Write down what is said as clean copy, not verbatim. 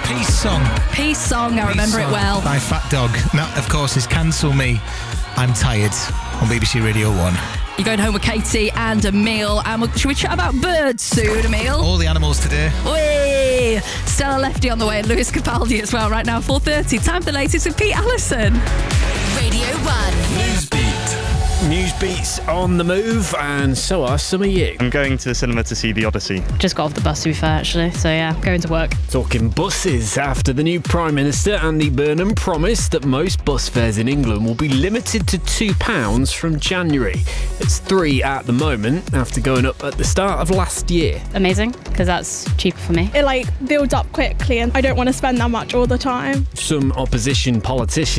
Peace Song. Peace Song, I remember it well. By Fat Dog. And that, of course, is Cancel Me, I'm Tired on BBC Radio 1. You're going home with Katie and Emil. And should we chat about birds soon, Emil? All the animals today. Whee! Stella Lefty on the way and Lewis Capaldi as well right now, 4:30. Time for the latest with Pete Allison. Radio 1. Newsbeat. Newsbeat's on the move, and so are some of you. I'm going to the cinema to see The Odyssey. Just got off the bus, to be fair, actually. So yeah, going to work. Talking buses after the new Prime Minister, Andy Burnham, promised that most bus fares in England will be limited to £2 from January. It's £3 at the moment, after going up at the start of last year. Amazing, because that's cheaper for me. It builds up quickly and I don't want to spend that much all the time. Some opposition politicians